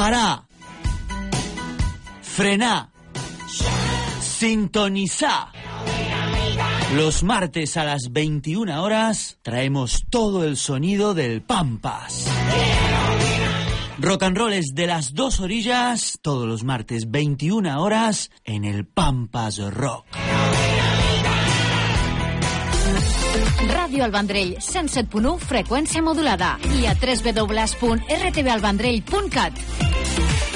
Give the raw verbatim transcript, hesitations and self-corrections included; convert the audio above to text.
parar, frenar, sintonizar. Los martes a las veintiuna horas traemos todo el sonido del Pampas. Rock and roll es de las dos orillas, todos los martes veintiuna horas en el Pampas Rock. Ràdio El Vendrell, cent set punt u, freqüència modulada, i a w w w punt r t v el vendrell punt cat.